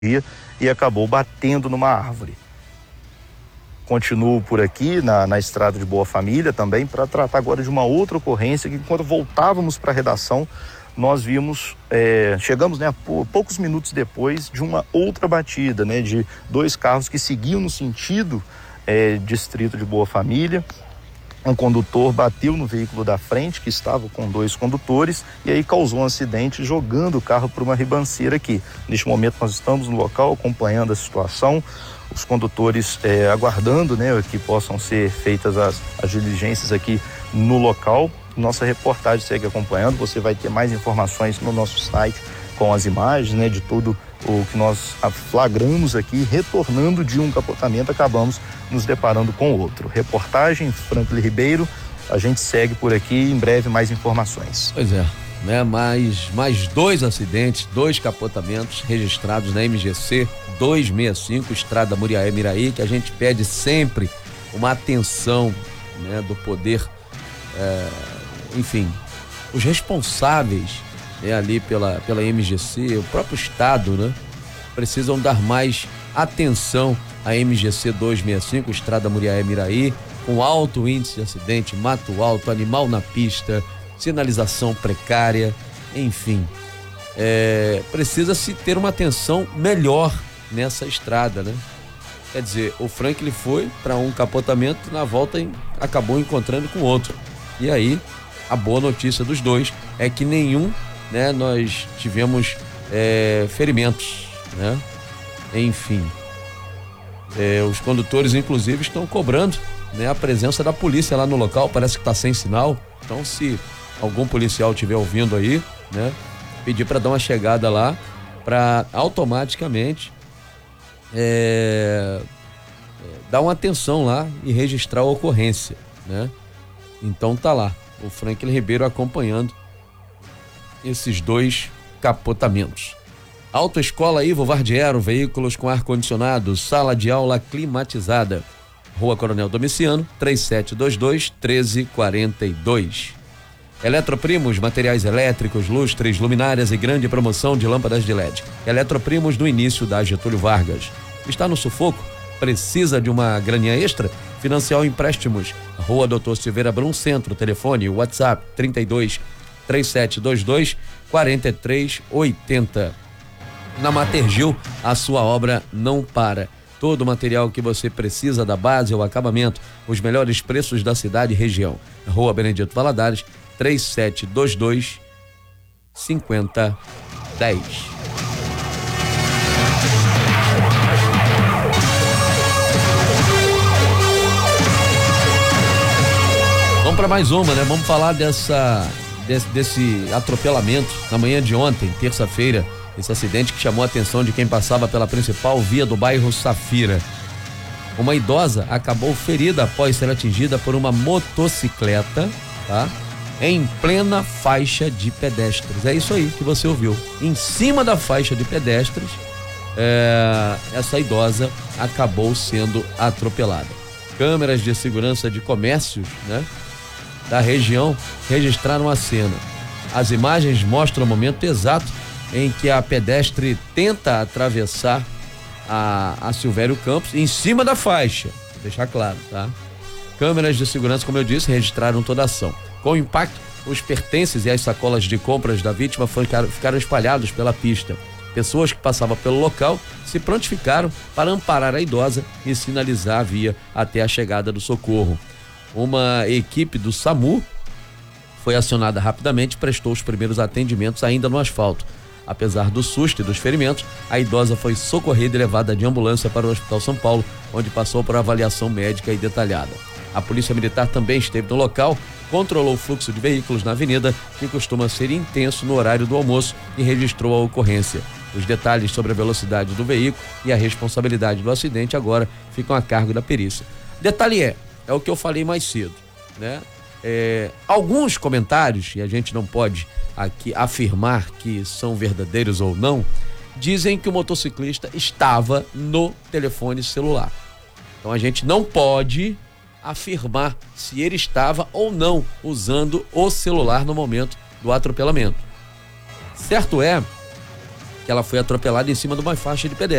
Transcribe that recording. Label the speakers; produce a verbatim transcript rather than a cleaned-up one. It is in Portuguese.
Speaker 1: e acabou batendo numa árvore. Continuo por aqui na, na estrada de Boa Família também para tratar agora de uma outra ocorrência que, enquanto voltávamos para a redação, nós vimos, é, chegamos, né, poucos minutos depois de uma outra batida, né, de dois carros que seguiam no sentido é, distrito de Boa Família. Um condutor bateu no veículo da frente, que estava com dois condutores, e aí causou um acidente jogando o carro para uma ribanceira aqui. Neste momento nós estamos no local acompanhando a situação, os condutores é, aguardando, né, que possam ser feitas as, as diligências aqui no local. Nossa reportagem segue acompanhando, você vai ter mais informações no nosso site com as imagens, né, de tudo o que nós flagramos aqui. Retornando de um capotamento, acabamos nos deparando com outro. Reportagem Franklin Ribeiro, a gente segue por aqui, em breve mais informações.
Speaker 2: Pois é, né? Mais, mais dois acidentes, dois capotamentos registrados na M G C duzentos e sessenta e cinco, Estrada Muriaé-Miraí, que a gente pede sempre uma atenção, né, do poder, é, enfim, os responsáveis, né, ali pela, pela M G C, o próprio Estado, né, precisam dar mais atenção à M G C duzentos e sessenta e cinco, Estrada Muriaé-Miraí, com alto índice de acidente, mato alto, animal na pista, sinalização precária, enfim, é, precisa-se ter uma atenção melhor nessa estrada, né? Quer dizer, o Franklin foi para um capotamento e na volta em, acabou encontrando com outro. E aí, a boa notícia dos dois é que nenhum, né, nós tivemos é, ferimentos, né? Enfim, é, os condutores inclusive estão cobrando, né, a presença da polícia lá no local. Parece que está sem sinal, então se algum policial estiver ouvindo aí, né, pedir para dar uma chegada lá para automaticamente é, é, dar uma atenção lá e registrar a ocorrência, né? Então tá lá o Franklin Ribeiro acompanhando esses dois capotamentos. Autoescola Ivo Vardiero, veículos com ar-condicionado, sala de aula climatizada. Rua Coronel Domiciano, trinta e sete vinte e dois, treze quarenta e dois. Eletroprimos, materiais elétricos, lustres, luminárias e grande promoção de lâmpadas de L E D. Eletroprimos no início da Getúlio Vargas. Está no sufoco? Precisa de uma graninha extra? Financial Empréstimos, Rua Doutor Silveira Brum Centro, telefone, WhatsApp trinta e dois, trinta e sete vinte e dois, quarenta e três oitenta. Na Matergil, a sua obra não para. Todo o material que você precisa da base ao acabamento, os melhores preços da cidade e região. Rua Benedito Valadares, trinta e sete vinte e dois, cinquenta dez. Vamos para mais uma, né? Vamos falar dessa, desse, desse atropelamento na manhã de ontem, terça-feira. Esse acidente que chamou a atenção de quem passava pela principal via do bairro Safira. Uma idosa acabou ferida após ser atingida por uma motocicleta, tá? Em plena faixa de pedestres. É isso aí que você ouviu. Em cima da faixa de pedestres, é, essa idosa acabou sendo atropelada. Câmeras de segurança de comércios, né, da região registraram a cena. As imagens mostram o momento exato em que a pedestre tenta atravessar a, a Silvério Campos em cima da faixa, vou deixar claro, tá? Câmeras de segurança, como eu disse, registraram toda a ação. Com o impacto, os pertences e as sacolas de compras da vítima ficaram, ficaram espalhados pela pista. Pessoas que passavam pelo local se prontificaram para amparar a idosa e sinalizar a via até a chegada do socorro. Uma equipe do SAMU foi acionada rapidamente e prestou os primeiros atendimentos ainda no asfalto. Apesar do susto e dos ferimentos, a idosa foi socorrida e levada de ambulância para o Hospital São Paulo, onde passou por avaliação médica e detalhada. A Polícia Militar também esteve no local, controlou o fluxo de veículos na avenida, que costuma ser intenso no horário do almoço, e registrou a ocorrência. Os detalhes sobre a velocidade do veículo e a responsabilidade do acidente agora ficam a cargo da perícia. Detalhe é, é o que eu falei mais cedo, né? É, alguns comentários, e a gente não pode aqui afirmar que são verdadeiros ou não, dizem que o motociclista estava no telefone celular. Então a gente não pode afirmar se ele estava ou não usando o celular no momento do atropelamento. Certo é que que ela foi atropelada em cima de uma faixa de pedestre.